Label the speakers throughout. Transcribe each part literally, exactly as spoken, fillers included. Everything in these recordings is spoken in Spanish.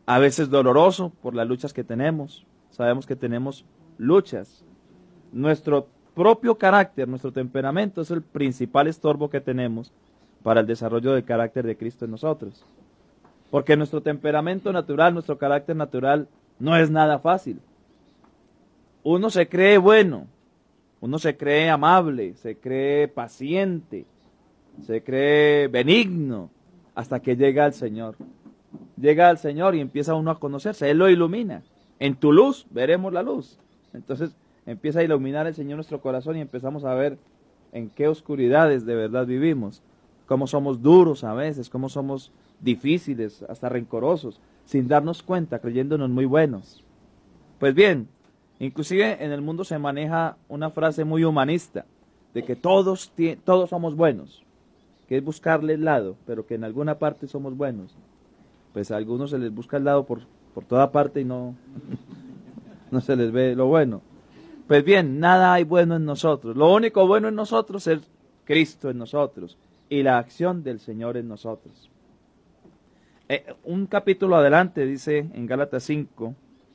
Speaker 1: a veces doloroso por las luchas que tenemos. Sabemos que tenemos luchas. Nuestro propio carácter, nuestro temperamento es el principal estorbo que tenemos para el desarrollo del carácter de Cristo en nosotros. Porque nuestro temperamento natural, nuestro carácter natural, no es nada fácil. Uno se cree bueno, uno se cree amable, se cree paciente, se cree benigno, hasta que llega al Señor. Llega al Señor y empieza uno a conocerse, Él lo ilumina. En tu luz veremos la luz. Entonces empieza a iluminar el Señor nuestro corazón y empezamos a ver en qué oscuridades de verdad vivimos, cómo somos duros a veces, cómo somos difíciles, hasta rencorosos, sin darnos cuenta, creyéndonos muy buenos. Pues bien, inclusive en el mundo se maneja una frase muy humanista, de que todos, todos somos buenos, que es buscarle el lado, pero que en alguna parte somos buenos. Pues a algunos se les busca el lado por, por toda parte y no, no se les ve lo bueno. Pues bien, nada hay bueno en nosotros. Lo único bueno en nosotros es Cristo en nosotros y la acción del Señor en nosotros. Eh, un capítulo adelante dice en Gálatas cinco,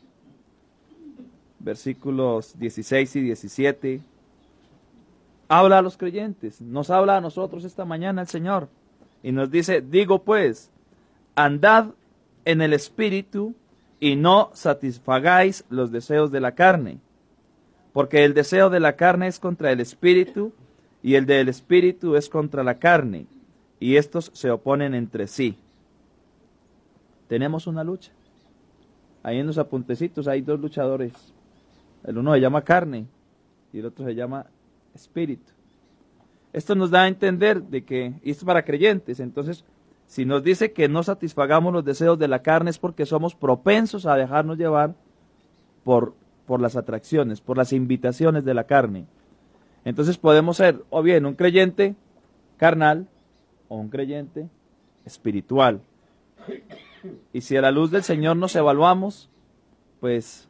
Speaker 1: versículos dieciséis y diecisiete, habla a los creyentes, nos habla a nosotros esta mañana el Señor y nos dice, digo pues, andad en el Espíritu y no satisfagáis los deseos de la carne, porque el deseo de la carne es contra el Espíritu y el del Espíritu es contra la carne, y estos se oponen entre sí. Tenemos una lucha. Ahí en los apuntecitos hay dos luchadores. El uno se llama carne y el otro se llama espíritu. Esto nos da a entender de que, y esto es para creyentes, entonces, si nos dice que no satisfagamos los deseos de la carne es porque somos propensos a dejarnos llevar por, por las atracciones, por las invitaciones de la carne. Entonces podemos ser o bien un creyente carnal o un creyente espiritual. Y si a la luz del Señor nos evaluamos, pues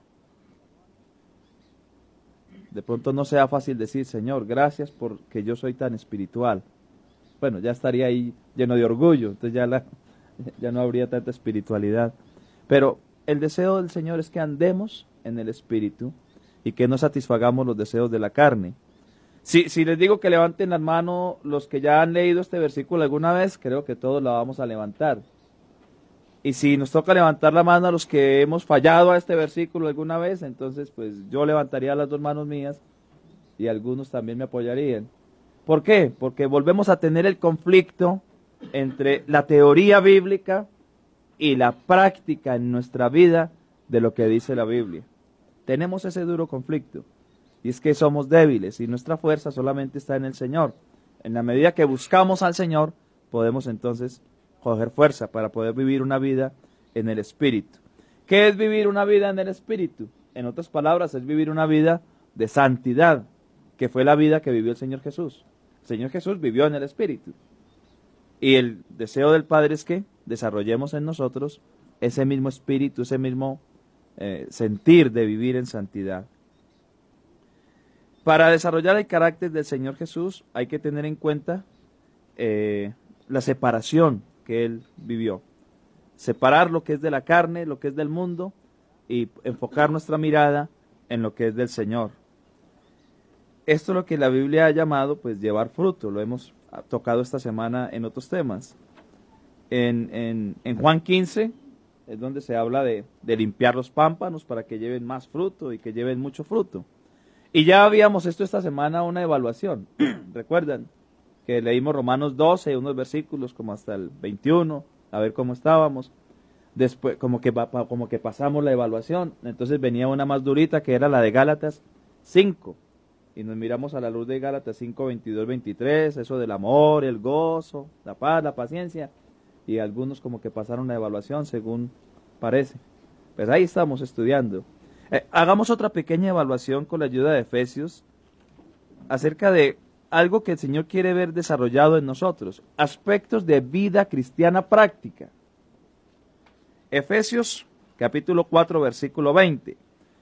Speaker 1: de pronto no sea fácil decir, Señor, gracias porque yo soy tan espiritual. Bueno, ya estaría ahí lleno de orgullo, entonces ya, la, ya no habría tanta espiritualidad. Pero el deseo del Señor es que andemos en el Espíritu y que no satisfagamos los deseos de la carne. Si, si les digo que levanten la mano los que ya han leído este versículo alguna vez, creo que todos la vamos a levantar. Y si nos toca levantar la mano a los que hemos fallado a este versículo alguna vez, entonces pues yo levantaría las dos manos mías y algunos también me apoyarían. ¿Por qué? Porque volvemos a tener el conflicto entre la teoría bíblica y la práctica en nuestra vida de lo que dice la Biblia. Tenemos ese duro conflicto. Y es que somos débiles y nuestra fuerza solamente está en el Señor. En la medida que buscamos al Señor, podemos entonces coger fuerza para poder vivir una vida en el Espíritu. ¿Qué es vivir una vida en el Espíritu? En otras palabras, es vivir una vida de santidad, que fue la vida que vivió el Señor Jesús. El Señor Jesús vivió en el Espíritu. Y el deseo del Padre es que desarrollemos en nosotros ese mismo espíritu, ese mismo eh, sentir de vivir en santidad. Para desarrollar el carácter del Señor Jesús hay que tener en cuenta eh, la separación que Él vivió. Separar lo que es de la carne, lo que es del mundo, y enfocar nuestra mirada en lo que es del Señor. Esto es lo que la Biblia ha llamado, pues, llevar fruto. Lo hemos tocado esta semana en otros temas. En, en, en Juan quince es donde se habla de, de limpiar los pámpanos para que lleven más fruto y que lleven mucho fruto. Y ya habíamos esto esta semana una evaluación. ¿Recuerdan? Que leímos Romanos doce, unos versículos como hasta el veintiuno, a ver cómo estábamos. Después, como que, como que pasamos la evaluación. Entonces venía una más durita que era la de Gálatas cinco. Y nos miramos a la luz de Gálatas cinco, veintidós, veintitrés, eso del amor, el gozo, la paz, la paciencia. Y algunos como que pasaron la evaluación según parece. Pues ahí estamos estudiando. Eh, hagamos otra pequeña evaluación con la ayuda de Efesios acerca de algo que el Señor quiere ver desarrollado en nosotros, aspectos de vida cristiana práctica. Efesios capítulo cuatro, versículo veinte.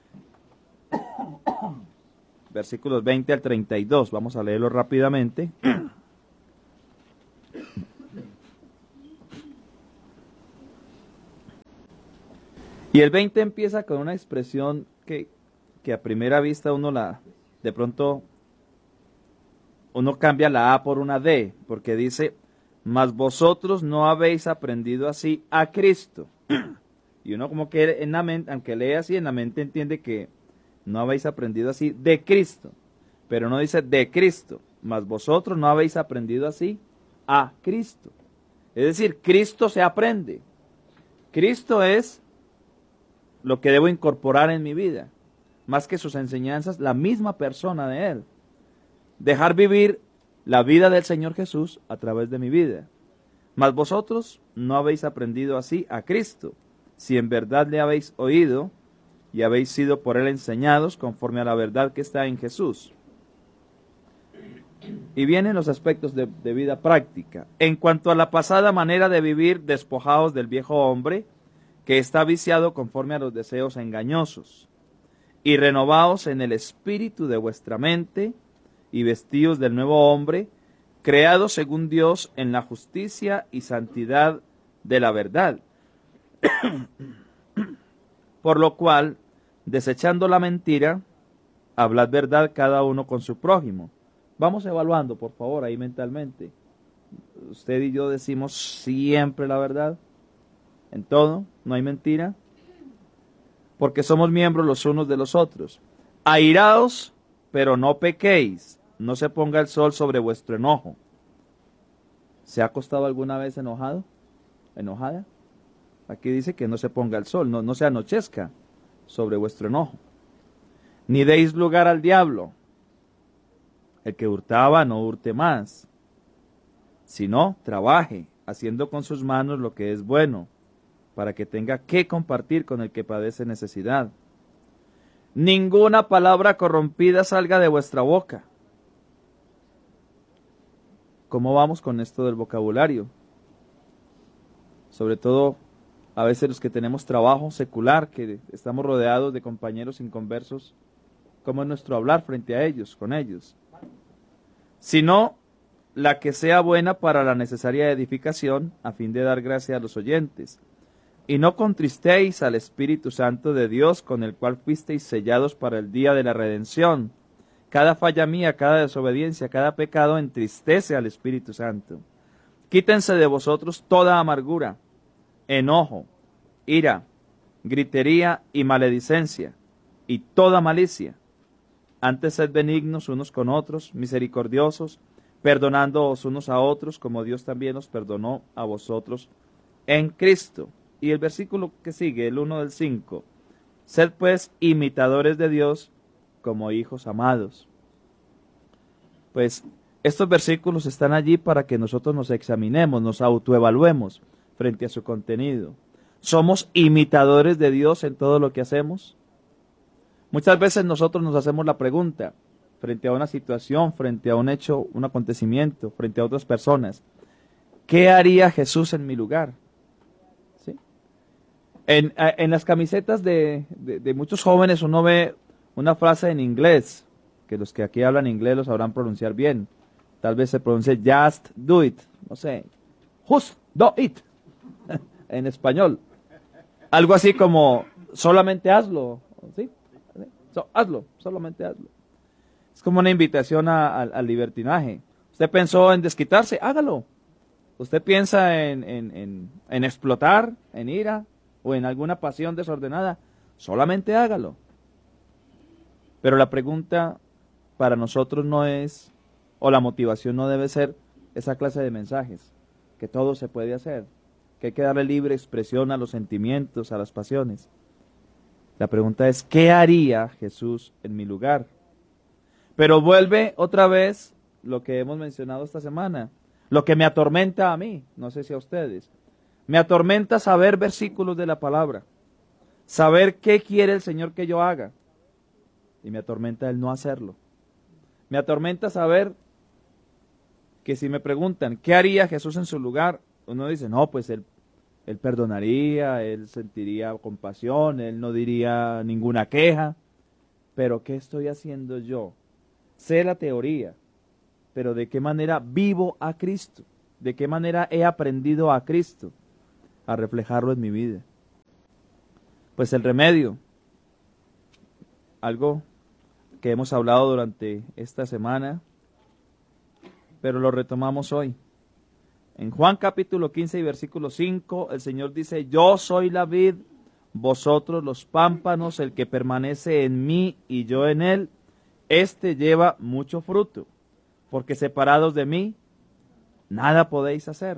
Speaker 1: Versículos veinte al treinta y dos, vamos a leerlo rápidamente. Y el veinte empieza con una expresión que, que a primera vista uno la, de pronto, uno cambia la A por una D, porque dice, mas vosotros no habéis aprendido así a Cristo. Y uno como que en la mente, aunque lee así, en la mente entiende que no habéis aprendido así de Cristo, pero no dice de Cristo, mas vosotros no habéis aprendido así a Cristo. Es decir, Cristo se aprende. Cristo es lo que debo incorporar en mi vida, más que sus enseñanzas, la misma persona de Él. Dejar vivir la vida del Señor Jesús a través de mi vida. Mas vosotros no habéis aprendido así a Cristo, si en verdad le habéis oído y habéis sido por Él enseñados conforme a la verdad que está en Jesús. Y vienen los aspectos de, de vida práctica. En cuanto a la pasada manera de vivir, despojados del viejo hombre, que está viciado conforme a los deseos engañosos, y renovaos en el espíritu de vuestra mente, y vestidos del nuevo hombre, creado según Dios en la justicia y santidad de la verdad. Por lo cual, desechando la mentira, hablad verdad cada uno con su prójimo. Vamos evaluando, por favor, ahí mentalmente. Usted y yo decimos siempre la verdad, en todo, no hay mentira, porque somos miembros los unos de los otros. Airaos, pero no pequéis, no se ponga el sol sobre vuestro enojo. ¿Se ha acostado alguna vez enojado? ¿Enojada? Aquí dice que no se ponga el sol, no, no se anochezca sobre vuestro enojo. Ni deis lugar al diablo. El que hurtaba no hurte más, sino trabaje, haciendo con sus manos lo que es bueno, para que tenga que compartir con el que padece necesidad. Ninguna palabra corrompida salga de vuestra boca. ¿Cómo vamos con esto del vocabulario? Sobre todo, a veces los que tenemos trabajo secular, que estamos rodeados de compañeros inconversos, ¿cómo es nuestro hablar frente a ellos, con ellos? Sino la que sea buena para la necesaria edificación, a fin de dar gracia a los oyentes. Y no contristéis al Espíritu Santo de Dios, con el cual fuisteis sellados para el día de la redención. Cada falla mía, cada desobediencia, cada pecado entristece al Espíritu Santo. Quítense de vosotros toda amargura, enojo, ira, gritería y maledicencia, y toda malicia. Antes sed benignos unos con otros, misericordiosos, perdonándoos unos a otros, como Dios también os perdonó a vosotros en Cristo. Y el versículo que sigue, el uno del cinco. Sed pues imitadores de Dios como hijos amados. Pues estos versículos están allí para que nosotros nos examinemos, nos autoevaluemos frente a su contenido. ¿Somos imitadores de Dios en todo lo que hacemos? Muchas veces nosotros nos hacemos la pregunta, frente a una situación, frente a un hecho, un acontecimiento, frente a otras personas, ¿qué haría Jesús en mi lugar? ¿Sí? En, en las camisetas de, de, de muchos jóvenes uno ve una frase en inglés, que los que aquí hablan inglés lo sabrán pronunciar bien. Tal vez se pronuncie just do it, no sé, just do it, en español. Algo así como, solamente hazlo, ¿sí? So, hazlo, solamente hazlo. Es como una invitación a, a, al libertinaje. Usted pensó en desquitarse, hágalo. Usted piensa en, en, en, en explotar, en ira o en alguna pasión desordenada, solamente hágalo. Pero la pregunta para nosotros no es, o la motivación no debe ser esa clase de mensajes, que todo se puede hacer, que hay que darle libre expresión a los sentimientos, a las pasiones. La pregunta es, ¿qué haría Jesús en mi lugar? Pero vuelve otra vez lo que hemos mencionado esta semana, lo que me atormenta a mí, no sé si a ustedes. Me atormenta saber versículos de la palabra, saber qué quiere el Señor que yo haga, y me atormenta el no hacerlo. Me atormenta saber que si me preguntan, ¿qué haría Jesús en su lugar? Uno dice, no, pues él Él perdonaría, él sentiría compasión, él no diría ninguna queja. Pero ¿qué estoy haciendo yo? Sé la teoría, pero ¿de qué manera vivo a Cristo? ¿De qué manera he aprendido a Cristo a reflejarlo en mi vida? Pues el remedio, algo que hemos hablado durante esta semana, pero lo retomamos hoy. En Juan capítulo quince y versículo cinco, el Señor dice, yo soy la vid, vosotros los pámpanos, el que permanece en mí y yo en él, éste lleva mucho fruto, porque separados de mí, nada podéis hacer.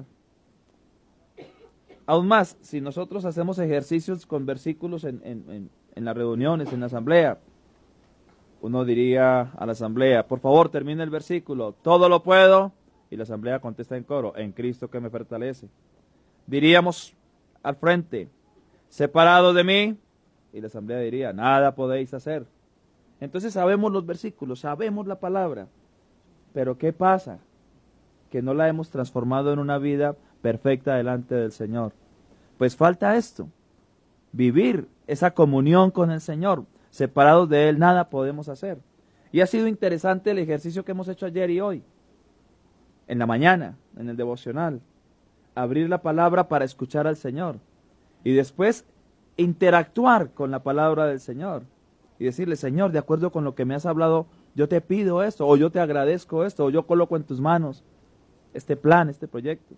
Speaker 1: Aún más, si nosotros hacemos ejercicios con versículos en, en, en, en las reuniones, en la asamblea, uno diría a la asamblea, por favor, termine el versículo, todo lo puedo, y la asamblea contesta en coro, en Cristo que me fortalece. Diríamos al frente, separado de mí, y la asamblea diría, nada podéis hacer. Entonces sabemos los versículos, sabemos la palabra, pero ¿qué pasa? Que no la hemos transformado en una vida perfecta delante del Señor. Pues falta esto, vivir esa comunión con el Señor. Separados de Él nada podemos hacer. Y ha sido interesante el ejercicio que hemos hecho ayer y hoy, en la mañana, en el devocional. Abrir la palabra para escuchar al Señor. Y después interactuar con la palabra del Señor. Y decirle, Señor, de acuerdo con lo que me has hablado, yo te pido esto, o yo te agradezco esto, o yo coloco en tus manos este plan, este proyecto.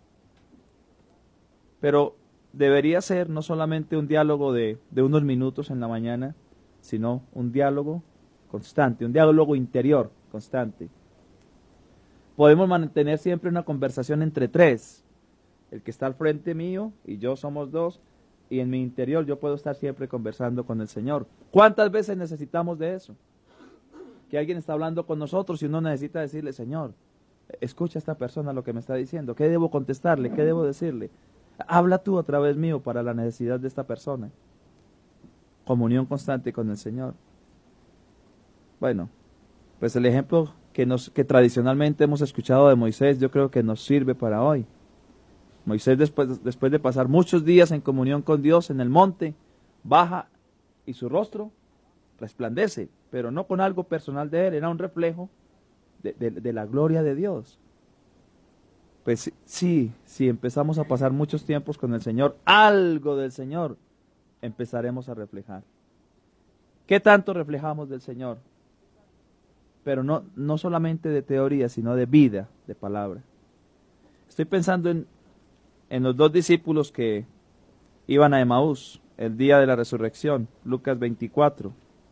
Speaker 1: Pero debería ser no solamente un diálogo de, de unos minutos en la mañana, sino un diálogo constante, un diálogo interior constante. Podemos mantener siempre una conversación entre tres, el que está al frente mío y yo somos dos, y en mi interior yo puedo estar siempre conversando con el Señor. ¿Cuántas veces necesitamos de eso? Que alguien está hablando con nosotros y uno necesita decirle, Señor, escucha a esta persona lo que me está diciendo, ¿qué debo contestarle? ¿Qué debo decirle? Habla tú a través mío para la necesidad de esta persona. Comunión constante con el Señor. Bueno, pues el ejemplo que, nos, que tradicionalmente hemos escuchado de Moisés, yo creo que nos sirve para hoy. Moisés, después, después de pasar muchos días en comunión con Dios en el monte, baja y su rostro resplandece, pero no con algo personal de él, era un reflejo de, de, de la gloria de Dios. Pues sí, si empezamos a pasar muchos tiempos con el Señor, algo del Señor empezaremos a reflejar. ¿Qué tanto reflejamos del Señor? Pero no, no solamente de teoría, sino de vida, de palabra. Estoy pensando en, en los dos discípulos que iban a Emaús el día de la resurrección, Lucas veinticuatro.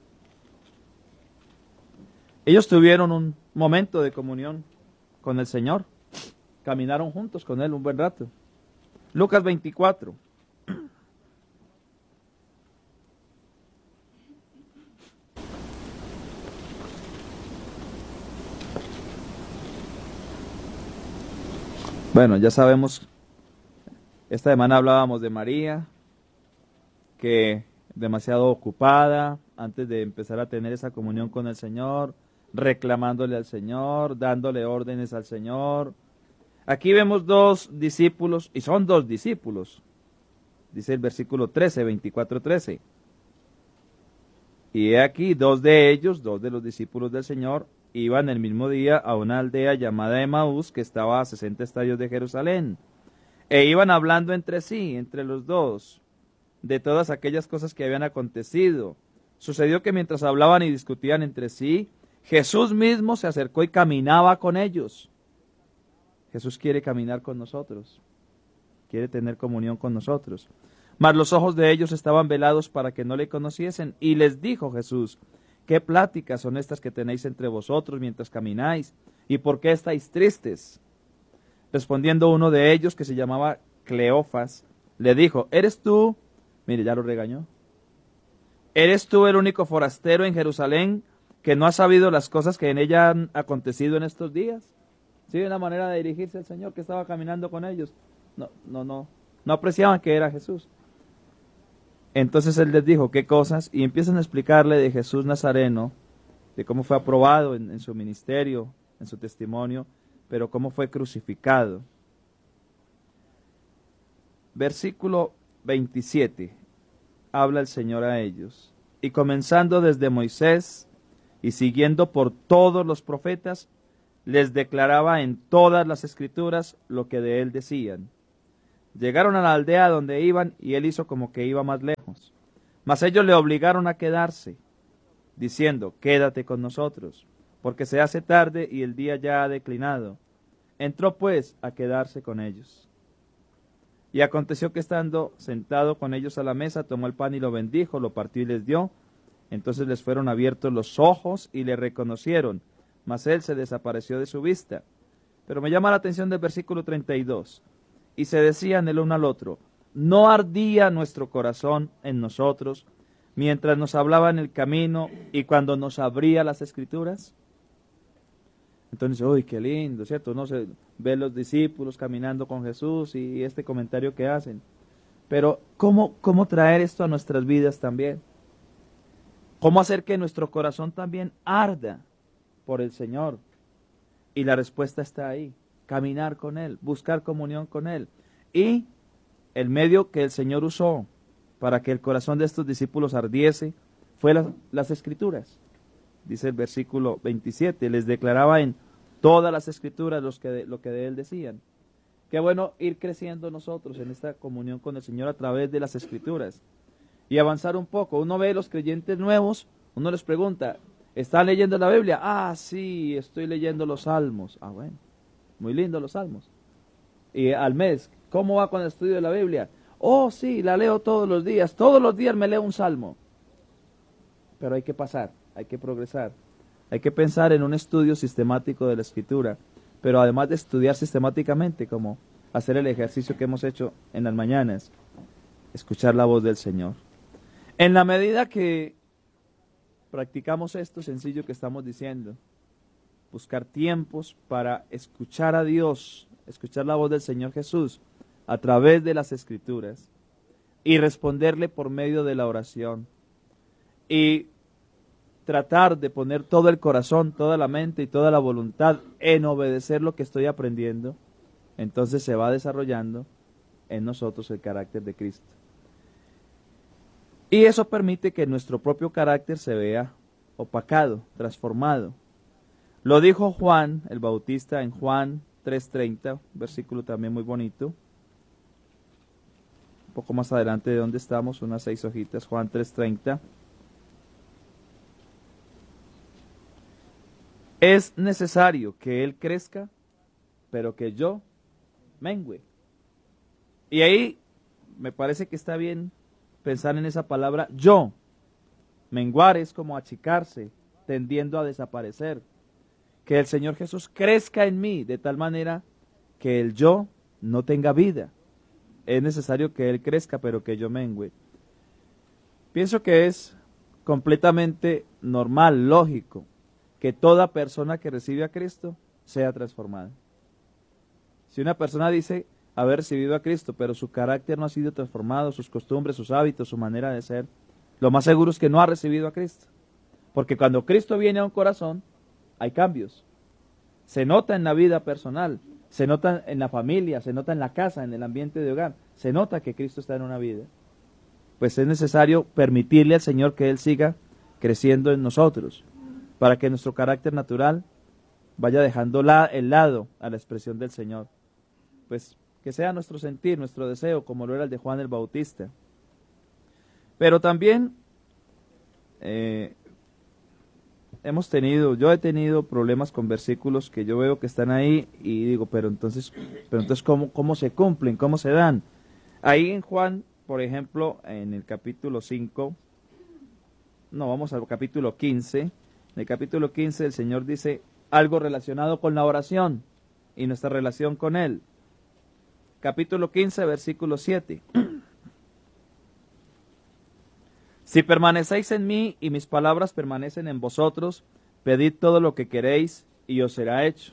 Speaker 1: Ellos tuvieron un momento de comunión con el Señor. Caminaron juntos con Él un buen rato. Lucas veinticuatro. Bueno, ya sabemos, esta semana hablábamos de María, que demasiado ocupada antes de empezar a tener esa comunión con el Señor, reclamándole al Señor, dándole órdenes al Señor. Aquí vemos dos discípulos, y son dos discípulos, dice el versículo trece, veinticuatro, trece. Y he aquí, dos de ellos, dos de los discípulos del Señor, iban el mismo día a una aldea llamada Emaús, que estaba a sesenta estadios de Jerusalén. E iban hablando entre sí, entre los dos, de todas aquellas cosas que habían acontecido. Sucedió que mientras hablaban y discutían entre sí, Jesús mismo se acercó y caminaba con ellos. Jesús quiere caminar con nosotros, quiere tener comunión con nosotros. Mas los ojos de ellos estaban velados para que no le conociesen. Y les dijo Jesús, ¿qué pláticas son estas que tenéis entre vosotros mientras camináis? ¿Y por qué estáis tristes? Respondiendo uno de ellos, que se llamaba Cleofas, le dijo, ¿eres tú? Mire, ya lo regañó. ¿Eres tú el único forastero en Jerusalén que no ha sabido las cosas que en ella han acontecido en estos días? Sí, una manera de dirigirse al Señor, que estaba caminando con ellos. No, no, no, no apreciaban que era Jesús. Entonces él les dijo, ¿qué cosas? Y empiezan a explicarle de Jesús Nazareno, de cómo fue aprobado en, en su ministerio, en su testimonio, pero cómo fue crucificado. Versículo veintisiete, habla el Señor a ellos. Y comenzando desde Moisés y siguiendo por todos los profetas, les declaraba en todas las escrituras lo que de él decían. Llegaron a la aldea donde iban y él hizo como que iba más lejos. Mas ellos le obligaron a quedarse, diciendo, quédate con nosotros, porque se hace tarde y el día ya ha declinado. Entró pues a quedarse con ellos. Y aconteció que estando sentado con ellos a la mesa, tomó el pan y lo bendijo, lo partió y les dio. Entonces les fueron abiertos los ojos y le reconocieron, mas él se desapareció de su vista. Pero me llama la atención del versículo treinta y dos. Y se decían el uno al otro, ¿no ardía nuestro corazón en nosotros mientras nos hablaba en el camino y cuando nos abría las Escrituras? Entonces, uy, qué lindo, ¿cierto? Uno se ve los discípulos caminando con Jesús y este comentario que hacen. Pero, ¿cómo, cómo traer esto a nuestras vidas también? ¿Cómo hacer que nuestro corazón también arda por el Señor? Y la respuesta está ahí, caminar con Él, buscar comunión con Él. Y el medio que el Señor usó para que el corazón de estos discípulos ardiese fue la, las Escrituras. Dice el versículo veintisiete, les declaraba en todas las Escrituras los que de, lo que de Él decían. Qué bueno ir creciendo nosotros en esta comunión con el Señor a través de las Escrituras. Y avanzar un poco. Uno ve a los creyentes nuevos, uno les pregunta, ¿están leyendo la Biblia? Ah, sí, estoy leyendo los Salmos. Ah, bueno, muy lindo los Salmos. Y al mes, ¿cómo va con el estudio de la Biblia? Oh, sí, la leo todos los días, todos los días me leo un Salmo. Pero hay que pasar, hay que progresar. Hay que pensar en un estudio sistemático de la Escritura, pero además de estudiar sistemáticamente, como hacer el ejercicio que hemos hecho en las mañanas, escuchar la voz del Señor. En la medida que practicamos esto sencillo que estamos diciendo, buscar tiempos para escuchar a Dios, escuchar la voz del Señor Jesús a través de las Escrituras y responderle por medio de la oración y tratar de poner todo el corazón, toda la mente y toda la voluntad en obedecer lo que estoy aprendiendo, entonces se va desarrollando en nosotros el carácter de Cristo. Y eso permite que nuestro propio carácter se vea opacado, transformado. Lo dijo Juan, el Bautista, en Juan tres treinta, versículo también muy bonito. Un poco más adelante de donde estamos, unas seis hojitas, Juan tres treinta. Es necesario que Él crezca, pero que yo mengüe. Y ahí me parece que está bien pensar en esa palabra yo. Menguar es como achicarse, tendiendo a desaparecer. Que el Señor Jesús crezca en mí de tal manera que el yo no tenga vida. Es necesario que Él crezca, pero que yo mengüe. Pienso que es completamente normal, lógico, que toda persona que recibe a Cristo sea transformada. Si una persona dice haber recibido a Cristo, pero su carácter no ha sido transformado, sus costumbres, sus hábitos, su manera de ser, lo más seguro es que no ha recibido a Cristo. Porque cuando Cristo viene a un corazón, hay cambios. Se nota en la vida personal, se nota en la familia, se nota en la casa, en el ambiente de hogar, se nota que Cristo está en una vida. Pues es necesario permitirle al Señor que Él siga creciendo en nosotros, para que nuestro carácter natural vaya dejando la, el lado a la expresión del Señor. Pues que sea nuestro sentir, nuestro deseo, como lo era el de Juan el Bautista. Pero también eh, hemos tenido, yo he tenido problemas con versículos que yo veo que están ahí y digo, pero entonces, pero entonces ¿cómo, cómo se cumplen? ¿Cómo se dan? Ahí en Juan, por ejemplo, en el capítulo cinco, no, vamos al capítulo quince. En el capítulo quince el Señor dice algo relacionado con la oración y nuestra relación con Él. Capítulo quince, versículo siete. Si permanecéis en mí y mis palabras permanecen en vosotros, pedid todo lo que queréis y os será hecho.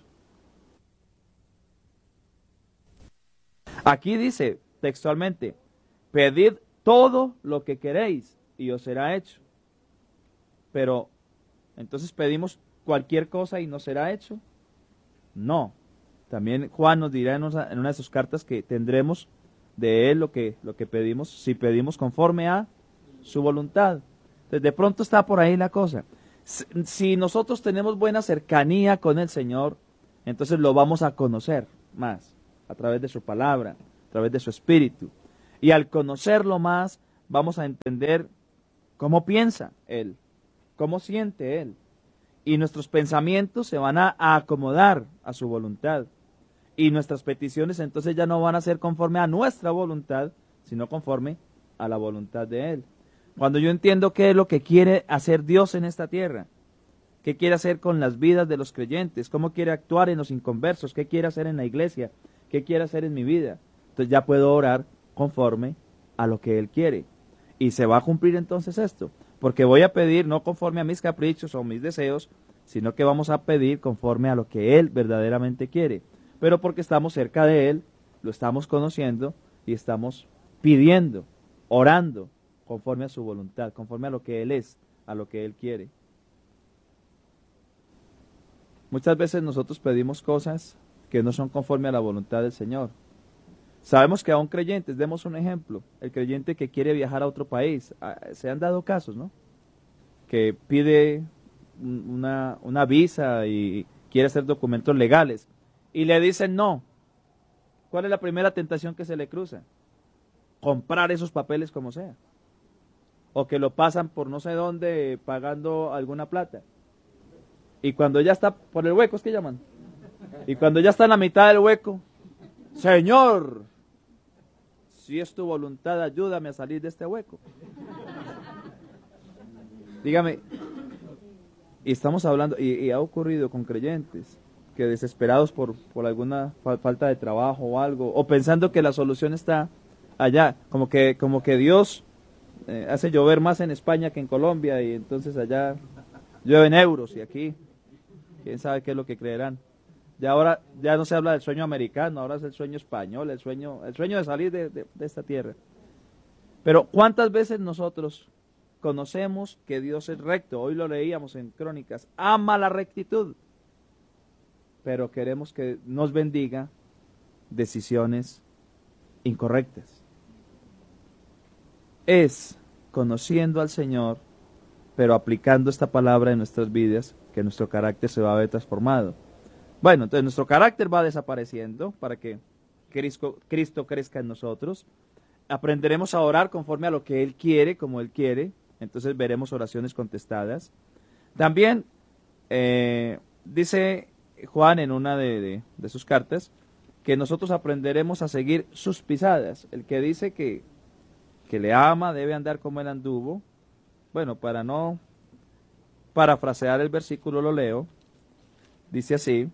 Speaker 1: Aquí dice textualmente, pedid todo lo que queréis y os será hecho. Pero, ¿entonces pedimos cualquier cosa y nos será hecho? No. También Juan nos dirá en una, en una de sus cartas que tendremos de Él lo que, lo que pedimos, si pedimos conforme a su voluntad. Entonces, de pronto está por ahí la cosa. Si, si nosotros tenemos buena cercanía con el Señor, entonces lo vamos a conocer más, a través de su palabra, a través de su espíritu. Y al conocerlo más, vamos a entender cómo piensa Él, cómo siente Él. Y nuestros pensamientos se van a, a acomodar a su voluntad. Y nuestras peticiones entonces ya no van a ser conforme a nuestra voluntad, sino conforme a la voluntad de Él. Cuando yo entiendo qué es lo que quiere hacer Dios en esta tierra, qué quiere hacer con las vidas de los creyentes, cómo quiere actuar en los inconversos, qué quiere hacer en la iglesia, qué quiere hacer en mi vida, entonces ya puedo orar conforme a lo que Él quiere. Y se va a cumplir entonces esto, porque voy a pedir no conforme a mis caprichos o mis deseos, sino que vamos a pedir conforme a lo que Él verdaderamente quiere. Pero porque estamos cerca de Él, lo estamos conociendo y estamos pidiendo, orando, conforme a su voluntad, conforme a lo que Él es, a lo que Él quiere. Muchas veces nosotros pedimos cosas que no son conforme a la voluntad del Señor. Sabemos que aún creyentes, demos un ejemplo, el creyente que quiere viajar a otro país, se han dado casos, ¿no? Que pide una, una visa y quiere hacer documentos legales y le dicen no. ¿Cuál es la primera tentación que se le cruza? Comprar esos papeles como sea. O que lo pasan por no sé dónde pagando alguna plata. Y cuando ya está por el hueco, es que llaman. Y cuando ya está en la mitad del hueco, Señor, si es tu voluntad, ayúdame a salir de este hueco. Dígame, y estamos hablando, y, y ha ocurrido con creyentes, que desesperados por, por alguna fa falta de trabajo o algo, o pensando que la solución está allá, como que, como que Dios eh, hace llover más en España que en Colombia, y entonces allá llueven euros, y aquí, quién sabe qué es lo que creerán. Ya ahora ya no se habla del sueño americano, ahora es el sueño español, el sueño, el sueño de salir de, de, de esta tierra. Pero ¿cuántas veces nosotros conocemos que Dios es recto? Hoy lo leíamos en Crónicas, ama la rectitud, pero queremos que nos bendiga decisiones incorrectas. Es conociendo al Señor, pero aplicando esta palabra en nuestras vidas, que nuestro carácter se va a ver transformado. Bueno, entonces nuestro carácter va desapareciendo para que Cristo, Cristo crezca en nosotros. Aprenderemos a orar conforme a lo que Él quiere, como Él quiere. Entonces veremos oraciones contestadas. También eh, dice Juan en una de, de, de sus cartas que nosotros aprenderemos a seguir sus pisadas. El que dice que, que le ama debe andar como Él anduvo. Bueno, para no parafrasear el versículo lo leo. Dice así: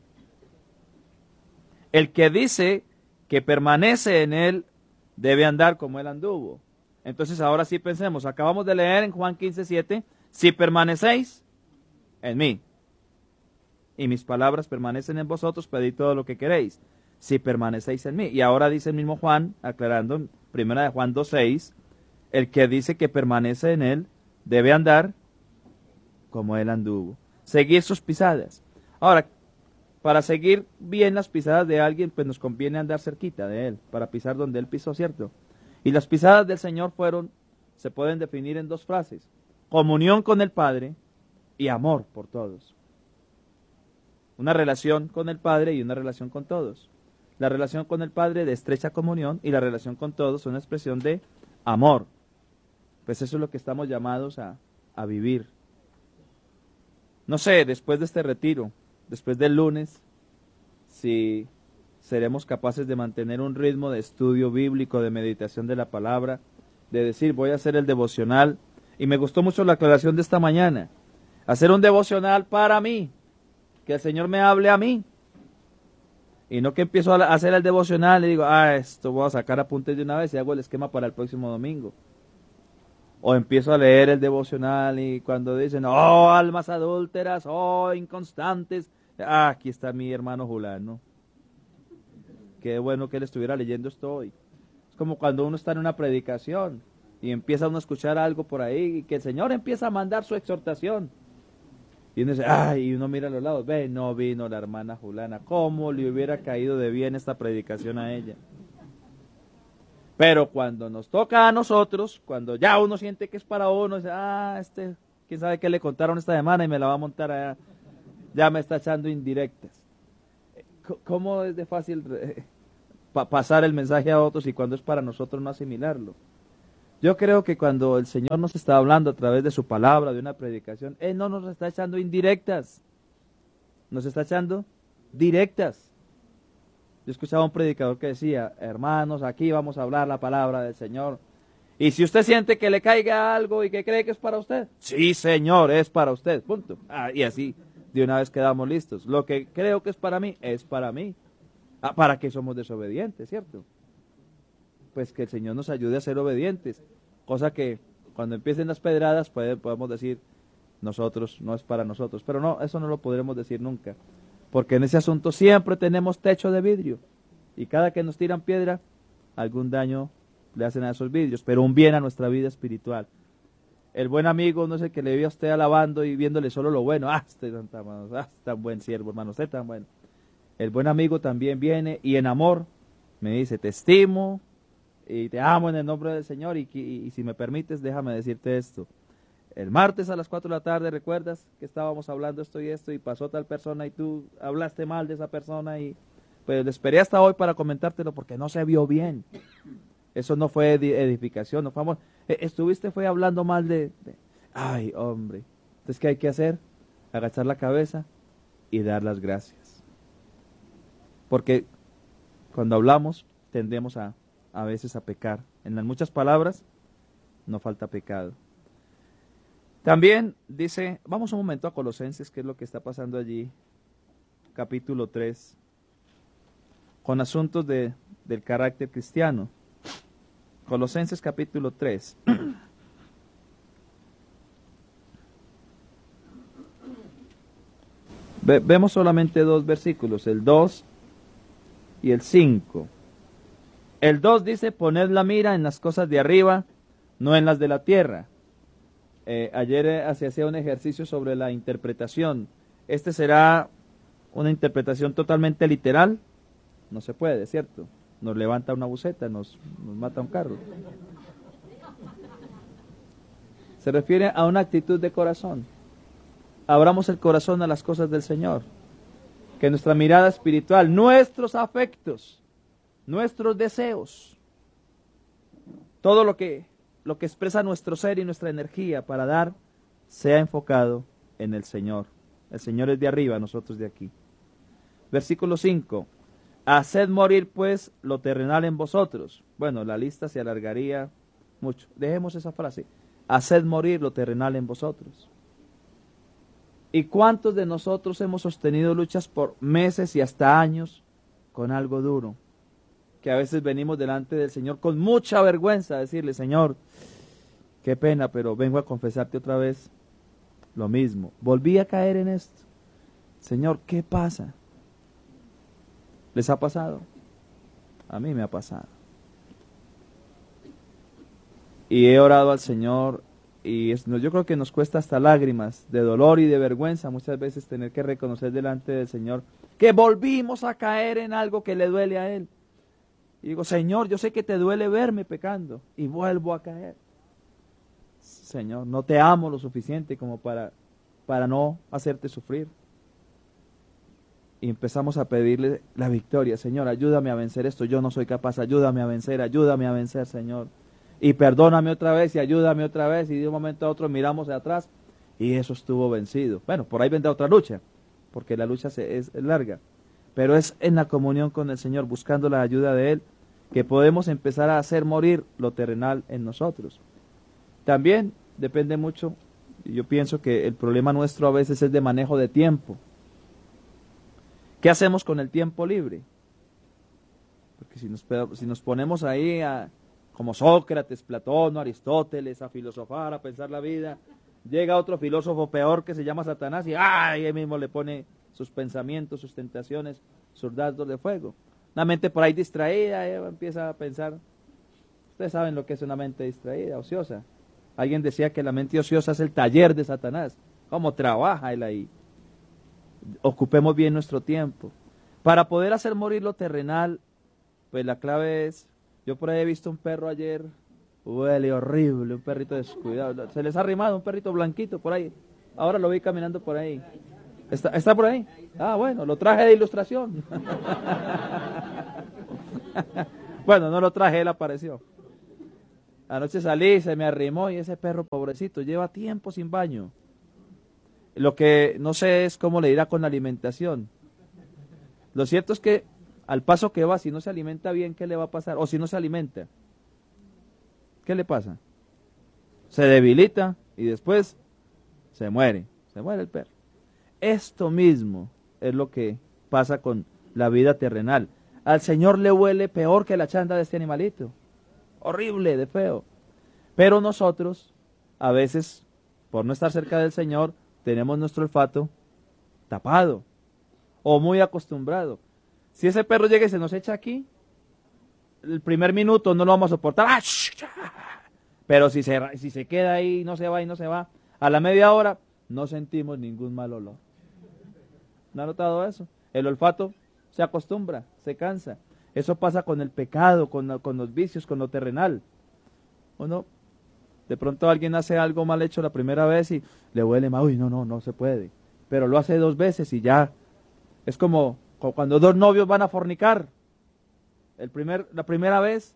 Speaker 1: el que dice que permanece en Él debe andar como Él anduvo. Entonces ahora sí pensemos, acabamos de leer en Juan quince, siete, si permanecéis en mí y mis palabras permanecen en vosotros, pedid todo lo que queréis, si permanecéis en mí. Y ahora dice el mismo Juan, aclarando en primera de Juan dos, seis, el que dice que permanece en Él debe andar como Él anduvo. Seguir sus pisadas. Ahora, para seguir bien las pisadas de alguien, pues nos conviene andar cerquita de Él, para pisar donde Él pisó, ¿cierto? Y las pisadas del Señor fueron, se pueden definir en dos frases: comunión con el Padre y amor por todos. Una relación con el Padre y una relación con todos. La relación con el Padre de estrecha comunión y la relación con todos una expresión de amor. Pues eso es lo que estamos llamados a, a vivir. No sé, después de este retiro, después del lunes, si seremos capaces de mantener un ritmo de estudio bíblico, de meditación de la palabra, de decir, voy a hacer el devocional. Y me gustó mucho la aclaración de esta mañana. Hacer un devocional para mí, que el Señor me hable a mí. Y no que empiezo a hacer el devocional y digo, ah, esto voy a sacar apuntes de una vez y hago el esquema para el próximo domingo. O empiezo a leer el devocional y cuando dicen, oh, almas adúlteras, oh, inconstantes, ah, aquí está mi hermano Julano. Qué bueno que él estuviera leyendo esto hoy. Es como cuando uno está en una predicación y empieza uno a escuchar algo por ahí y que el Señor empieza a mandar su exhortación. Y uno dice, ay, y uno mira a los lados, ve, no vino la hermana Julana, ¿cómo le hubiera caído de bien esta predicación a ella? Pero cuando nos toca a nosotros, cuando ya uno siente que es para uno, dice, ah, este, quién sabe qué le contaron esta semana y me la va a montar allá, ya me está echando indirectas. ¿Cómo es de fácil eh, pa pasar el mensaje a otros y cuando es para nosotros no asimilarlo? Yo creo que cuando el Señor nos está hablando a través de su palabra, de una predicación, Él no nos está echando indirectas, nos está echando directas. Yo escuchaba a un predicador que decía, hermanos, aquí vamos a hablar la palabra del Señor. Y si usted siente que le caiga algo y que cree que es para usted, sí, Señor, es para usted, punto. Ah, y así, de una vez quedamos listos. Lo que creo que es para mí, es para mí. Ah, ¿para qué somos desobedientes, cierto? Pues que el Señor nos ayude a ser obedientes. Cosa que cuando empiecen las pedradas puede, podemos decir, nosotros, no es para nosotros. Pero no, eso no lo podremos decir nunca. Porque en ese asunto siempre tenemos techo de vidrio. Y cada que nos tiran piedra, algún daño le hacen a esos vidrios, pero un bien a nuestra vida espiritual. El buen amigo no es el que le ve a usted alabando y viéndole solo lo bueno. Ah, usted es tan, ah, tan buen siervo, hermano, usted tan bueno. El buen amigo también viene y en amor me dice, te estimo y te amo en el nombre del Señor y, y, y si me permites, déjame decirte esto. El martes a las cuatro de la tarde, ¿recuerdas que estábamos hablando esto y esto y pasó tal persona y tú hablaste mal de esa persona y pues le esperé hasta hoy para comentártelo porque no se vio bien? Eso no fue edificación, no fue amor. Estuviste fue hablando mal de, de... Ay, hombre. Entonces, ¿qué hay que hacer? Agachar la cabeza y dar las gracias. Porque cuando hablamos tendemos a, a veces a pecar. En las muchas palabras no falta pecado. También dice, vamos un momento a Colosenses, que es lo que está pasando allí, capítulo tres, con asuntos de, del carácter cristiano. Colosenses capítulo tres. Ve, vemos solamente dos versículos, el dos y el cinco. El dos dice, poned la mira en las cosas de arriba, no en las de la tierra. Eh, ayer eh, se hacía un ejercicio sobre la interpretación. Este será una interpretación totalmente literal. No se puede, ¿cierto? Nos levanta una buceta, nos, nos mata un carro. Se refiere a una actitud de corazón. Abramos el corazón a las cosas del Señor. Que nuestra mirada espiritual, nuestros afectos, nuestros deseos, todo lo que, lo que expresa nuestro ser y nuestra energía para dar, sea enfocado en el Señor. El Señor es de arriba, nosotros de aquí. Versículo cinco. Haced morir pues lo terrenal en vosotros. Bueno, la lista se alargaría mucho. Dejemos esa frase. Haced morir lo terrenal en vosotros. ¿Y cuántos de nosotros hemos sostenido luchas por meses y hasta años con algo duro? Que a veces venimos delante del Señor con mucha vergüenza a decirle, Señor, qué pena, pero vengo a confesarte otra vez lo mismo. Volví a caer en esto. Señor, ¿qué pasa? ¿Les ha pasado? A mí me ha pasado. Y he orado al Señor y es, yo creo que nos cuesta hasta lágrimas de dolor y de vergüenza muchas veces tener que reconocer delante del Señor que volvimos a caer en algo que le duele a Él. Y digo, Señor, yo sé que te duele verme pecando y vuelvo a caer. Señor, no te amo lo suficiente como para, para no hacerte sufrir. Y empezamos a pedirle la victoria. Señor, ayúdame a vencer esto. Yo no soy capaz. Ayúdame a vencer. Ayúdame a vencer, Señor. Y perdóname otra vez y ayúdame otra vez. Y de un momento a otro miramos de atrás y eso estuvo vencido. Bueno, por ahí vendrá otra lucha, porque la lucha se, es, es larga. Pero es en la comunión con el Señor, buscando la ayuda de Él, que podemos empezar a hacer morir lo terrenal en nosotros. También depende mucho, yo pienso que el problema nuestro a veces es de manejo de tiempo. ¿Qué hacemos con el tiempo libre? Porque si nos, si nos ponemos ahí a, como Sócrates, Platón, Aristóteles, a filosofar, a pensar la vida, llega otro filósofo peor que se llama Satanás y ¡ay! Él mismo le pone sus pensamientos, sus tentaciones, sus dardos de fuego. Una mente por ahí distraída, Eva empieza a pensar. Ustedes saben lo que es una mente distraída, ociosa. Alguien decía que la mente ociosa es el taller de Satanás. ¿Cómo trabaja él ahí? Ocupemos bien nuestro tiempo. Para poder hacer morir lo terrenal, pues la clave es, yo por ahí he visto un perro ayer, huele horrible, un perrito descuidado. Se les ha arrimado un perrito blanquito por ahí. Ahora lo vi caminando por ahí. ¿Está, está por ahí? Ah, bueno, lo traje de ilustración. Bueno, no lo traje, él apareció. Anoche salí, se me arrimó y ese perro pobrecito lleva tiempo sin baño. Lo que no sé es cómo le irá con la alimentación. Lo cierto es que al paso que va, si no se alimenta bien, ¿qué le va a pasar? O si no se alimenta, ¿qué le pasa? Se debilita y después se muere, se muere el perro. Esto mismo es lo que pasa con la vida terrenal. Al Señor le huele peor que la chanda de este animalito. Horrible, de feo. Pero nosotros, a veces, por no estar cerca del Señor, tenemos nuestro olfato tapado o muy acostumbrado. Si ese perro llega y se nos echa aquí, el primer minuto no lo vamos a soportar. Pero si se, si se queda ahí, no se va y no se va, a la media hora no sentimos ningún mal olor. ¿No ha notado eso? El olfato se acostumbra, se cansa. Eso pasa con el pecado, con, con los vicios, con lo terrenal. ¿O no? De pronto alguien hace algo mal hecho la primera vez y le huele mal. Uy, no, no, no se puede. Pero lo hace dos veces y ya. Es como, como cuando dos novios van a fornicar. El primer, la primera vez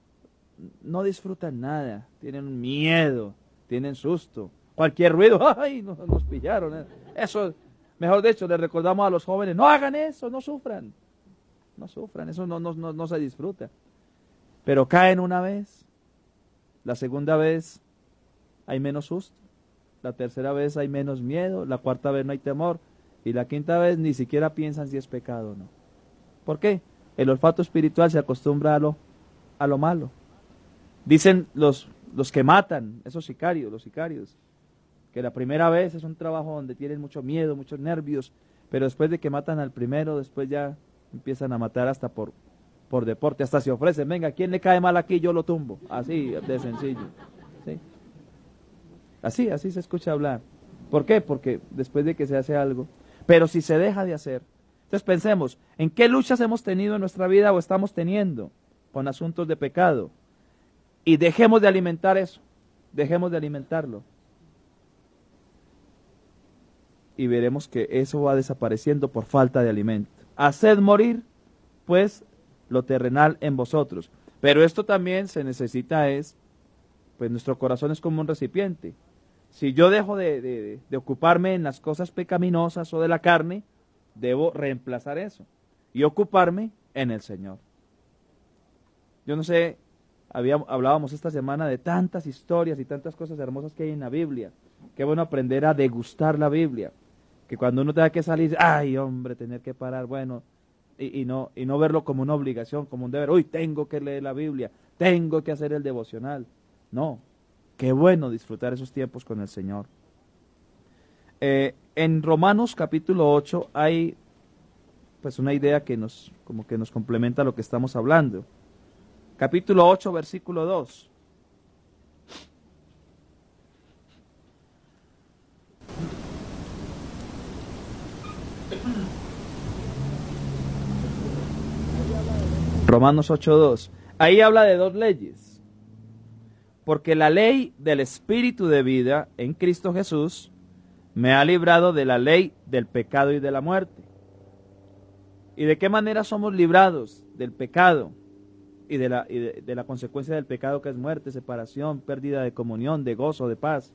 Speaker 1: no disfrutan nada. Tienen miedo, tienen susto. Cualquier ruido, ¡ay! Nos, nos pillaron. Eso, mejor dicho, le recordamos a los jóvenes, no hagan eso, no sufran. No sufran, eso no, no, no, no se disfruta. Pero caen una vez. La segunda vez hay menos susto, la tercera vez hay menos miedo, la cuarta vez no hay temor y la quinta vez ni siquiera piensan si es pecado o no. ¿Por qué? El olfato espiritual se acostumbra a lo, a lo malo. Dicen los, los que matan, esos sicarios, los sicarios, que la primera vez es un trabajo donde tienen mucho miedo, muchos nervios, pero después de que matan al primero, después ya empiezan a matar hasta por... por deporte, hasta se ofrecen, venga, ¿quién le cae mal aquí? Yo lo tumbo, así de sencillo. ¿Sí? Así, así se escucha hablar. ¿Por qué? Porque después de que se hace algo, pero si se deja de hacer, entonces pensemos, ¿en qué luchas hemos tenido en nuestra vida o estamos teniendo con asuntos de pecado? Y dejemos de alimentar eso, dejemos de alimentarlo. Y veremos que eso va desapareciendo por falta de alimento. Haced morir, pues, lo terrenal en vosotros. Pero esto también se necesita es, pues nuestro corazón es como un recipiente. Si yo dejo de, de, de ocuparme en las cosas pecaminosas o de la carne, debo reemplazar eso y ocuparme en el Señor. Yo no sé, había, hablábamos esta semana de tantas historias y tantas cosas hermosas que hay en la Biblia. Qué bueno aprender a degustar la Biblia. Que cuando uno tenga que salir, ay hombre, tener que parar, bueno... Y, y, no, y no verlo como una obligación, como un deber. Uy, tengo que leer la Biblia, tengo que hacer el devocional. No, qué bueno disfrutar esos tiempos con el Señor. Eh, en Romanos capítulo ocho hay pues una idea que nos, como que nos complementa lo que estamos hablando. Capítulo ocho, versículo dos. Romanos ocho dos. Ahí habla de dos leyes. Porque la ley del Espíritu de vida en Cristo Jesús me ha librado de la ley del pecado y de la muerte. ¿Y de qué manera somos librados del pecado y de la, y de, de la consecuencia del pecado, que es muerte, separación, pérdida de comunión, de gozo, de paz?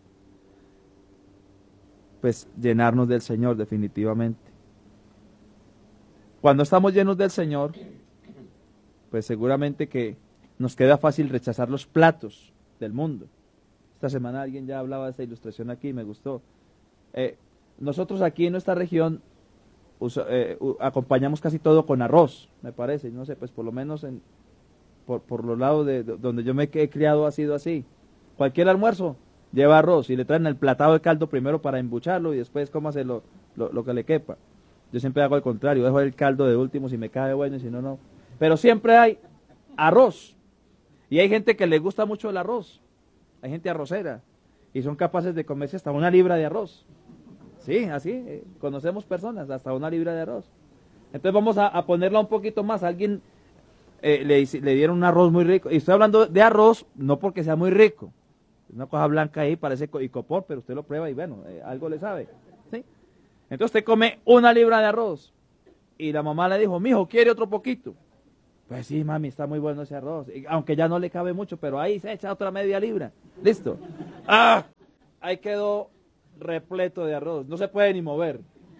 Speaker 1: Pues llenarnos del Señor definitivamente. Cuando estamos llenos del Señor, pues seguramente que nos queda fácil rechazar los platos del mundo. Esta semana alguien ya hablaba de esta ilustración aquí, me gustó. Eh, nosotros aquí en nuestra región usa, eh, uh, acompañamos casi todo con arroz, me parece, no sé, pues por lo menos en, por, por los lados de, de donde yo me he criado ha sido así. Cualquier almuerzo lleva arroz y le traen el platado de caldo primero para embucharlo y después cómase lo, lo, lo que le quepa. Yo siempre hago el contrario, dejo el caldo de último si me cae bueno y si no, no. Pero siempre hay arroz. Y hay gente que le gusta mucho el arroz. Hay gente arrocera. Y son capaces de comerse hasta una libra de arroz. Sí, así. Eh, conocemos personas, hasta una libra de arroz. Entonces vamos a, a ponerla un poquito más. A alguien eh, le, le dieron un arroz muy rico. Y estoy hablando de arroz, no porque sea muy rico. Una cosa blanca ahí, parece icopor, pero usted lo prueba y bueno, eh, algo le sabe. ¿Sí? Entonces usted come una libra de arroz. Y la mamá le dijo, mijo, ¿quiere otro poquito? Pues sí, mami, está muy bueno ese arroz. Y aunque ya no le cabe mucho, pero ahí se echa otra media libra. Listo. ¡Ah! Ahí quedó repleto de arroz. No se puede ni mover.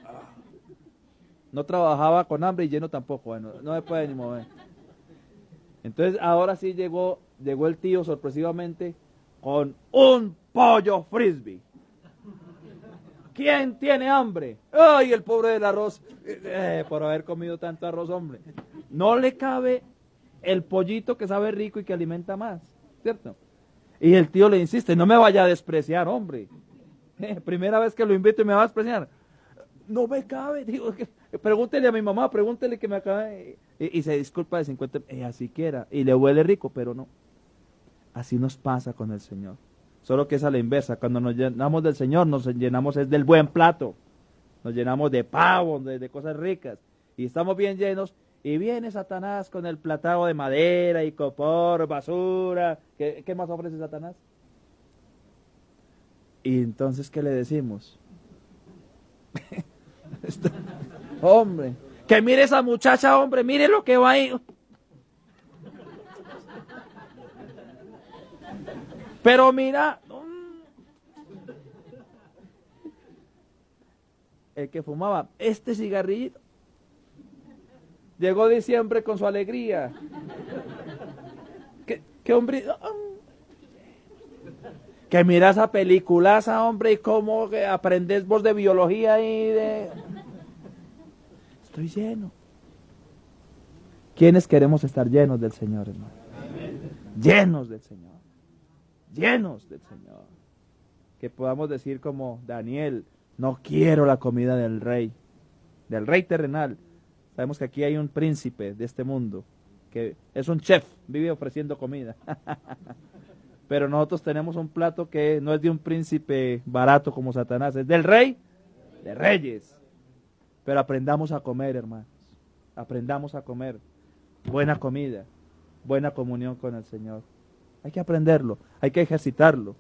Speaker 1: No trabajaba con hambre y lleno tampoco. Bueno, no se puede ni mover. Entonces ahora sí llegó, llegó el tío sorpresivamente con un pollo frisbee. ¿Quién tiene hambre? ¡Ay, el pobre del arroz! Eh, por haber comido tanto arroz, hombre. No le cabe el pollito que sabe rico y que alimenta más, ¿cierto? Y el tío le insiste, no me vaya a despreciar, hombre. Eh, primera vez que lo invito y me va a despreciar. No me cabe, digo, pregúntele a mi mamá, pregúntele que me acabe. Y, y se disculpa de cincuenta, eh, así quiera. Y le huele rico, pero no. Así nos pasa con el Señor. Solo que es a la inversa. Cuando nos llenamos del Señor, nos llenamos es del buen plato. Nos llenamos de pavo, de, de cosas ricas. Y estamos bien llenos. Y viene Satanás con el platado de madera y copor, basura. ¿Qué, qué más ofrece Satanás? Y entonces, ¿qué le decimos? Hombre, que mire esa muchacha, hombre, mire lo que va ahí. Pero mira, el que fumaba este cigarrillo llegó diciembre con su alegría. ¿Qué, qué hombre? Que mira esa peliculaza, hombre, y cómo aprendes vos de biología y de... Estoy lleno. ¿Quiénes queremos estar llenos del Señor, hermano? Llenos del Señor. Llenos del Señor. Que podamos decir como Daniel, no quiero la comida del rey, del rey terrenal. Sabemos que aquí hay un príncipe de este mundo, que es un chef, vive ofreciendo comida. Pero nosotros tenemos un plato que no es de un príncipe barato como Satanás, es del rey de reyes. Pero aprendamos a comer, hermanos. Aprendamos a comer buena comida, buena comunión con el Señor. Hay que aprenderlo, hay que ejercitarlo.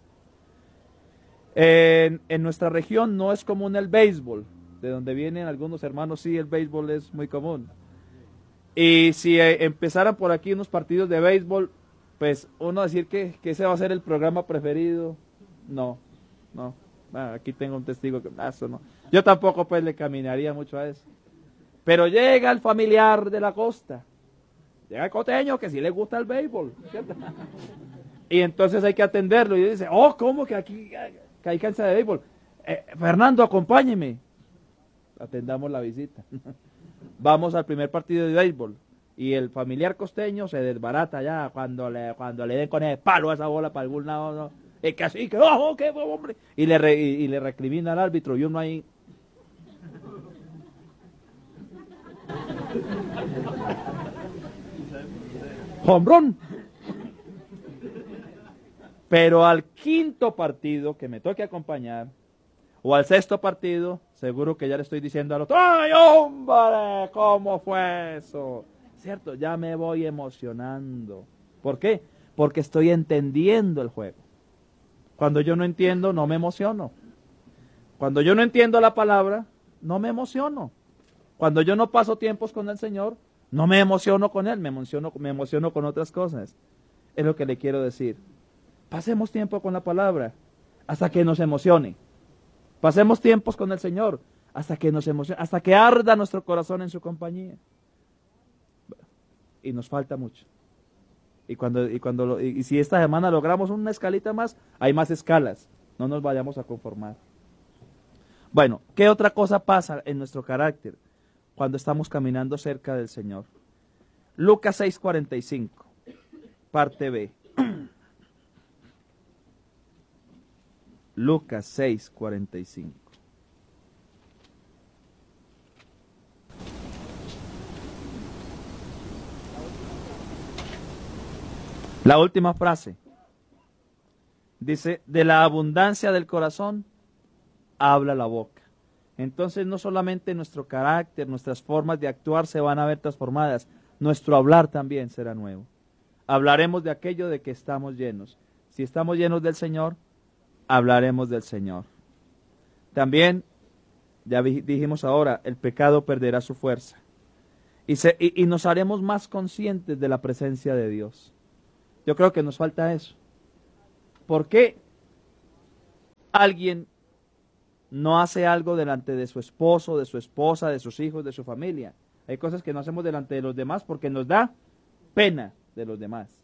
Speaker 1: En, en nuestra región no es común el béisbol, de donde vienen algunos hermanos, sí, el béisbol es muy común. Y si eh, empezaran por aquí unos partidos de béisbol, pues uno decir que, que ese va a ser el programa preferido, no, no. Bueno, aquí tengo un testigo que ah, eso no. Yo tampoco pues le caminaría mucho a eso. Pero llega el familiar de la costa, llega el costeño que sí le gusta el béisbol, ¿cierto? Y entonces hay que atenderlo y dice, oh, ¿cómo que aquí que hay cancha de béisbol? Eh, Fernando, acompáñeme. Atendamos la visita. Vamos al primer partido de béisbol y el familiar costeño se desbarata ya cuando le cuando le den con el palo a esa bola para algún lado, ¿no? Es que así, que ojo, qué hombre. Y le, re, y, y le recrimina al árbitro y uno ahí. ¡Hombrón! Pero al quinto partido que me toque acompañar, o al sexto partido, seguro que ya le estoy diciendo al otro, ¡ay, hombre! ¿Cómo fue eso? ¿Cierto? Ya me voy emocionando. ¿Por qué? Porque estoy entendiendo el juego. Cuando yo no entiendo, no me emociono. Cuando yo no entiendo la palabra, no me emociono. Cuando yo no paso tiempos con el Señor, no me emociono con Él, me emociono, me emociono con otras cosas. Es lo que le quiero decir. Pasemos tiempo con la palabra hasta que nos emocione. Pasemos tiempos con el Señor hasta que nos emocione, hasta que arda nuestro corazón en su compañía. Y nos falta mucho. Y cuando y cuando lo, y, y si esta semana logramos una escalita más, hay más escalas. No nos vayamos a conformar. Bueno, ¿qué otra cosa pasa en nuestro carácter cuando estamos caminando cerca del Señor? Lucas seis cuarenta y cinco, parte B. Lucas seis cuarenta y cinco. La última frase dice, de la abundancia del corazón habla la boca. Entonces no solamente nuestro carácter, nuestras formas de actuar se van a ver transformadas, nuestro hablar también será nuevo. Hablaremos de aquello de que estamos llenos. Si estamos llenos del Señor, hablaremos del Señor. También, ya dijimos ahora, el pecado perderá su fuerza. Y, se, y, y nos haremos más conscientes de la presencia de Dios. Yo creo que nos falta eso. ¿Por qué alguien no hace algo delante de su esposo, de su esposa, de sus hijos, de su familia? Hay cosas que no hacemos delante de los demás porque nos da pena de los demás.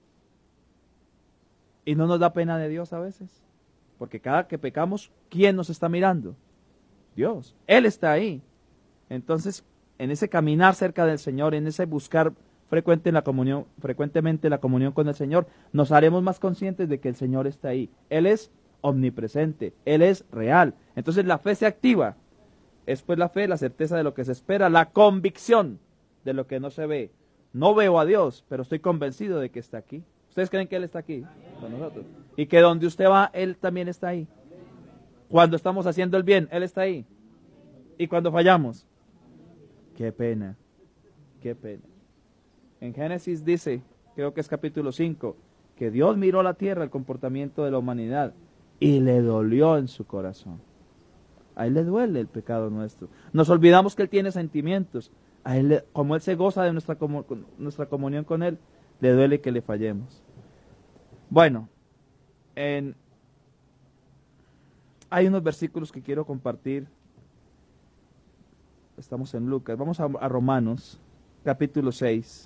Speaker 1: Y no nos da pena de Dios a veces. Porque cada que pecamos, ¿quién nos está mirando? Dios. Él está ahí. Entonces, en ese caminar cerca del Señor, en ese buscar frecuente en la comunión, frecuentemente la comunión con el Señor, nos haremos más conscientes de que el Señor está ahí. Él es omnipresente, Él es real. Entonces la fe se activa. Es pues la fe, la certeza de lo que se espera, la convicción de lo que no se ve. No veo a Dios, pero estoy convencido de que está aquí. ¿Ustedes creen que Él está aquí con nosotros? Y que donde usted va, Él también está ahí. Cuando estamos haciendo el bien, Él está ahí. Y cuando fallamos, qué pena, qué pena. En Génesis dice, creo que es capítulo cinco, que Dios miró la tierra, el comportamiento de la humanidad, y le dolió en su corazón. A Él le duele el pecado nuestro. Nos olvidamos que Él tiene sentimientos. A Él, le, como Él se goza de nuestra, comu nuestra comunión con Él, le duele que le fallemos. Bueno, en, hay unos versículos que quiero compartir. Estamos en Lucas. Vamos a, a Romanos, capítulo seis.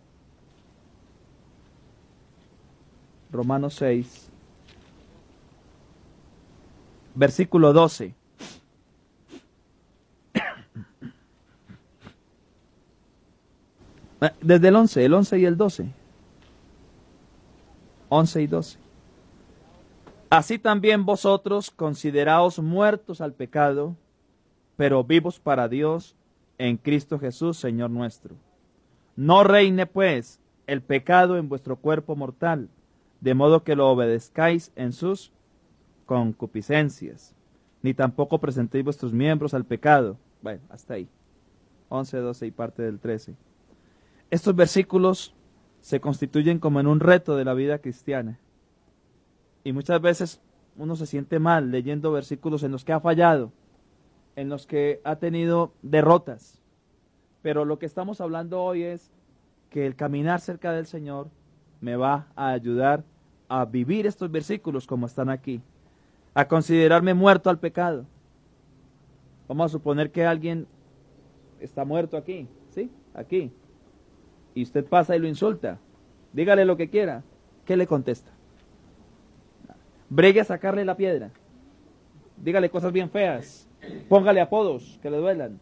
Speaker 1: Romanos seis, versículo doce. Desde el once, el once y el doce. once y doce. Así también vosotros consideraos muertos al pecado, pero vivos para Dios en Cristo Jesús, Señor nuestro. No reine pues el pecado en vuestro cuerpo mortal, de modo que lo obedezcáis en sus concupiscencias, ni tampoco presentéis vuestros miembros al pecado. Bueno, hasta ahí. once, doce y parte del trece. Estos versículos se constituyen como en un reto de la vida cristiana. Y muchas veces uno se siente mal leyendo versículos en los que ha fallado, en los que ha tenido derrotas. Pero lo que estamos hablando hoy es que el caminar cerca del Señor me va a ayudar a vivir estos versículos como están aquí, a considerarme muerto al pecado. Vamos a suponer que alguien está muerto aquí, ¿sí? Aquí. Y usted pasa y lo insulta. Dígale lo que quiera. ¿Qué le contesta? Bregue a sacarle la piedra. Dígale cosas bien feas. Póngale apodos que le duelan.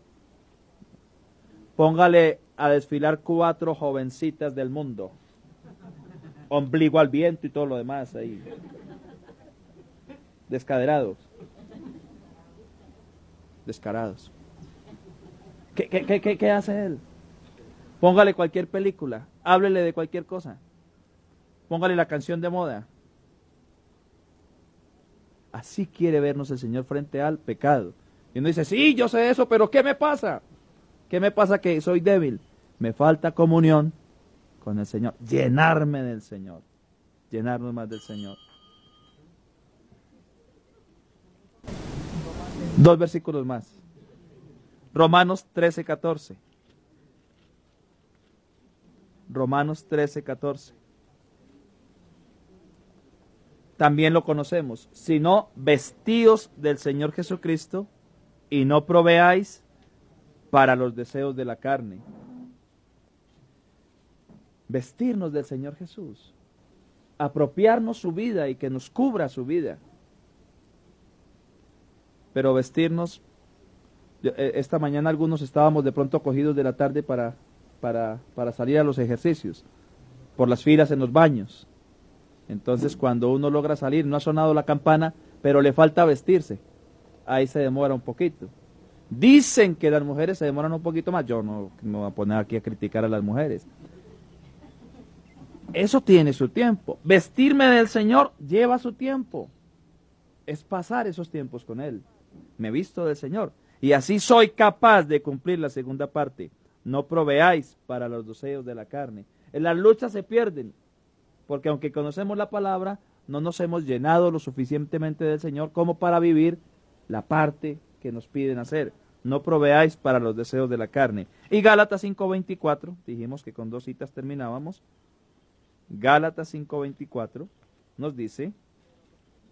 Speaker 1: Póngale a desfilar cuatro jovencitas del mundo. Ombligo al viento y todo lo demás ahí. Descaderados. Descarados. ¿Qué, qué, qué, qué hace él? Póngale cualquier película. Háblele de cualquier cosa. Póngale la canción de moda. Así quiere vernos el Señor frente al pecado. Y uno dice, sí, yo sé eso, pero ¿qué me pasa? ¿Qué me pasa que soy débil? Me falta comunión con el Señor. Llenarme del Señor. Llenarnos más del Señor. Dos versículos más. Romanos trece, catorce. Romanos trece, catorce. También lo conocemos. Sino vestíos del Señor Jesucristo y no proveáis para los deseos de la carne. Vestirnos del Señor Jesús. Apropiarnos su vida y que nos cubra su vida. Pero vestirnos, esta mañana algunos estábamos de pronto cogidos de la tarde para, para, para salir a los ejercicios, por las filas en los baños. Entonces cuando uno logra salir, no ha sonado la campana, pero le falta vestirse. Ahí se demora un poquito. Dicen que las mujeres se demoran un poquito más. Yo no me voy a poner aquí a criticar a las mujeres. Eso tiene su tiempo. Vestirme del Señor lleva su tiempo. Es pasar esos tiempos con Él. Me visto del Señor. Y así soy capaz de cumplir la segunda parte. No proveáis para los deseos de la carne. En las luchas se pierden. Porque aunque conocemos la palabra, no nos hemos llenado lo suficientemente del Señor como para vivir la parte que nos piden hacer. no proveáis para los deseos de la carne. Y Gálatas cinco veinticuatro, dijimos que con dos citas terminábamos. Gálatas cinco veinticuatro nos dice,